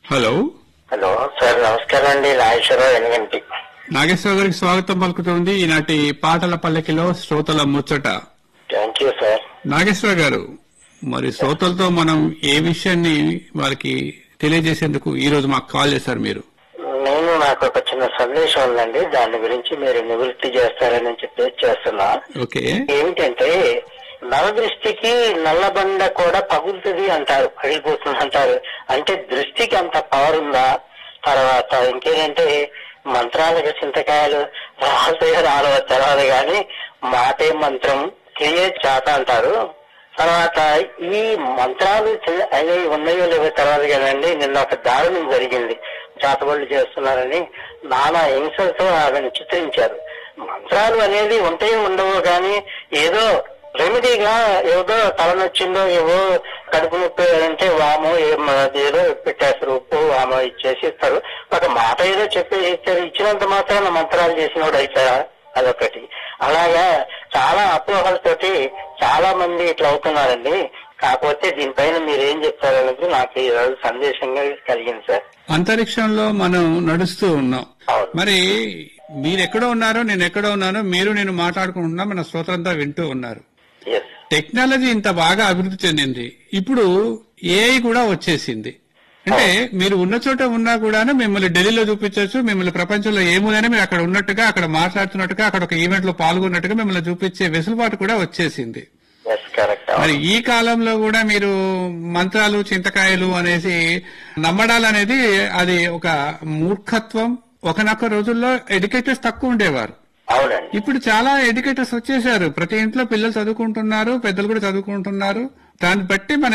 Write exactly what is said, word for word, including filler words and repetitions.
Hello hello sir, నమస్కారం అండి. నాగేశ్వరరావు ఎన్గంటి. నాగేశ్వర గారికి స్వాగతం పలుకుతోంది ఈనాటి పాటల పల్లకిలో శ్రోతల ముచ్చట. Thank you sir. నాగేశ్వర గారు, మరి శ్రోతలతో మనం ఏ విషయాన్ని వారికి తెలియజేసేందుకు ఈ రోజు మాకు కాల్ చేశారు మీరు? నేను నాకు ఒక చిన్న సందేశం ఉందండి, దాని గురించి మీరు నివృత్తి చేస్తారని చెప్పి చేస్తున్నా. ఓకే. ఏమిటంటే, నవదృష్టికి నల్లబండ కూడా పగులుతుంది అంటారు, పగిలిపోతుంది అంటారు. అంటే దృష్టికి అంత పవర్ ఉందా? తర్వాత ఇంకేంటంటే, మంత్రాలకు చింతకాయలు రాసే రాలవ తెలవదు కానీ మాటే మంత్రం క్రియేట్ చేత అంటారు. తర్వాత ఈ మంత్రాలు అనేవి ఉన్నాయో లేవో తెలవదు కదండి. నిన్న ఒక దారుణం జరిగింది, చేతబడులు చేస్తున్నారని నానా హింసలతో ఆమెను చిత్రించారు. మంత్రాలు అనేది ఉంటాయో ఉండవో కానీ ఏదో రెమెడీగా ఏదో తలనొచ్చిందో ఏవో కడుపు నొప్పి అంటే వామో ఏదో పెట్టేస్తారు, ఉప్పు వామో ఇచ్చేసి ఇస్తారు. ఒక మాట ఏదో చెప్పి ఇచ్చారు, ఇచ్చినంత మాత్రాన మంత్రాలు చేసినోడు అవుతారా? అదొకటి. అలాగా చాలా అపోహలతోటి చాలా మంది ఇట్లా అవుతున్నారండి. కాకపోతే దీనిపైన మీరేం చెప్తారనేది నాకు ఈ రోజు సందేశంగా కలిగింది సార్. అంతరిక్షంలో మనం నడుస్తూ ఉన్నాం. మరి మీరెక్కడో ఉన్నారో నేను ఎక్కడో ఉన్నానో మీరు నేను మాట్లాడుకుంటున్నా, మన శ్రోతలంతా వింటూ ఉన్నారు. టెక్నాలజీ ఇంత బాగా అభివృద్ధి చెందింది, ఇప్పుడు ఏఐ కూడా వచ్చేసింది. అంటే మీరు ఉన్న చోట ఉన్నా కూడా మిమ్మల్ని ఢిల్లీలో చూపించవచ్చు, మిమ్మల్ని ప్రపంచంలో ఏముందని మీరు అక్కడ ఉన్నట్టుగా, అక్కడ మాట్లాడుతున్నట్టుగా, అక్కడ ఒక ఈవెంట్ లో పాల్గొన్నట్టుగా మిమ్మల్ని చూపించే వెసులుబాటు కూడా వచ్చేసింది. మరి ఈ కాలంలో కూడా మీరు మంత్రాలు చింతకాయలు అనేసి నమ్మడాలు అనేది అది ఒక మూర్ఖత్వం. ఒకనొక రోజుల్లో ఎడ్యుకేటర్స్ తక్కువ ఉండేవారు, ఇప్పుడు చాలా ఎడ్యుకేటర్స్ వచ్చేసారు. ప్రతి ఇంట్లో పిల్లలు చదువుకుంటున్నారు, పెద్దలు కూడా చదువుకుంటున్నారు. దాన్ని బట్టి మన